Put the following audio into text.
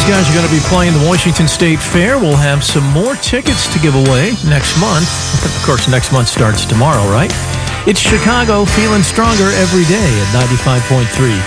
These guys are going to be playing the Washington State Fair. We'll have some more tickets to give away next month. Of course, next month starts tomorrow, right? It's Chicago feeling stronger every day at 95.3